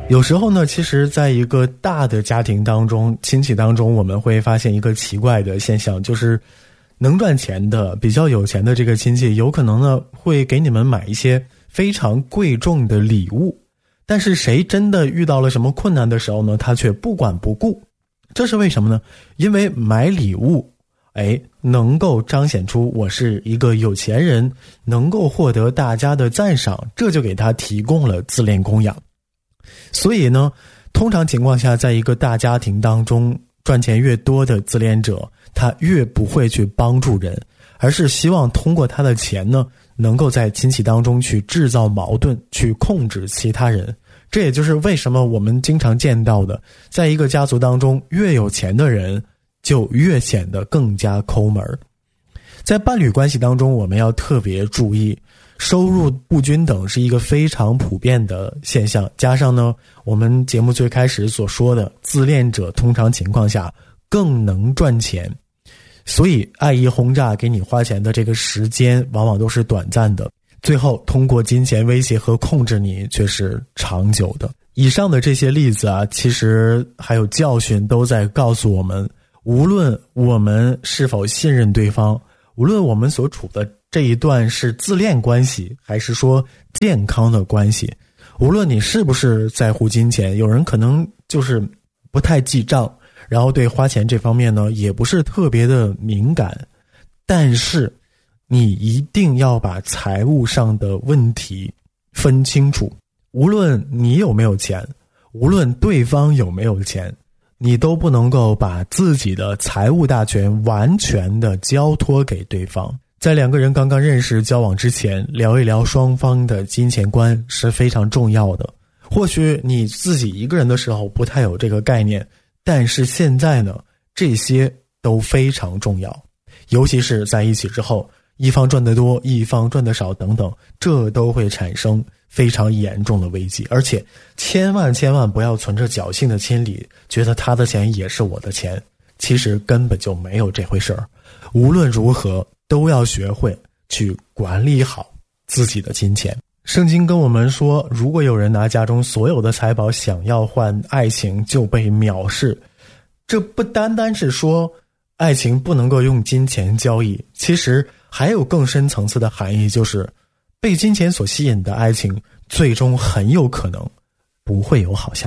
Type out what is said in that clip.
有时候呢，其实在一个大的家庭当中，亲戚当中，我们会发现一个奇怪的现象，就是能赚钱的比较有钱的这个亲戚，有可能呢会给你们买一些非常贵重的礼物，但是谁真的遇到了什么困难的时候呢，他却不管不顾。这是为什么呢？因为买礼物能够彰显出我是一个有钱人，能够获得大家的赞赏，这就给他提供了自恋供养。所以呢，通常情况下，在一个大家庭当中，赚钱越多的自恋者，他越不会去帮助人，而是希望通过他的钱呢，能够在亲戚当中去制造矛盾，去控制其他人。这也就是为什么我们经常见到的，在一个家族当中，越有钱的人就越显得更加抠门。在伴侣关系当中，我们要特别注意，收入不均等是一个非常普遍的现象，加上呢，我们节目最开始所说的，自恋者通常情况下更能赚钱，所以爱意轰炸给你花钱的这个时间往往都是短暂的，最后通过金钱威胁和控制你却是长久的。以上的这些例子啊，其实还有教训都在告诉我们，无论我们是否信任对方，无论我们所处的这一段是自恋关系还是说健康的关系，无论你是不是在乎金钱，有人可能就是不太记账，然后对花钱这方面呢也不是特别的敏感，但是你一定要把财务上的问题分清楚。无论你有没有钱，无论对方有没有钱，你都不能够把自己的财务大权完全的交托给对方。在两个人刚刚认识交往之前，聊一聊双方的金钱观是非常重要的。或许你自己一个人的时候不太有这个概念，但是现在呢，这些都非常重要。尤其是在一起之后，一方赚得多，一方赚得少等等，这都会产生非常严重的危机。而且千万不要存着侥幸的心理，觉得他的钱也是我的钱，其实根本就没有这回事儿。无论如何都要学会去管理好自己的金钱。圣经跟我们说，如果有人拿家中所有的财宝想要换爱情，就被藐视。这不单单是说爱情不能够用金钱交易，其实还有更深层次的含义，就是被金钱所吸引的爱情最终很有可能不会有好下场。